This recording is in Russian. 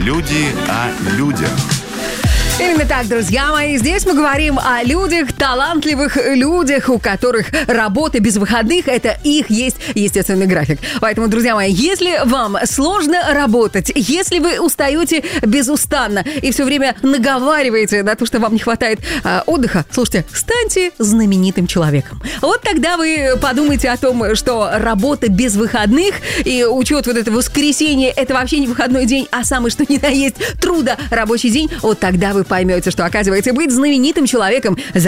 Люди о людях. Именно так, друзья мои. Здесь мы говорим о людях, талантливых людях, у которых работа без выходных – это их есть естественный график. Поэтому, друзья мои, если вам сложно работать, если вы устаете безустанно и все время наговариваете на то, что вам не хватает отдыха, слушайте, станьте знаменитым человеком. Вот тогда вы подумайте о том, что работа без выходных и учет вот этого воскресенья – это вообще не выходной день, а самый что ни на есть трудо рабочий день. Вот тогда вы поймете, что, оказывается, быть знаменитым человеком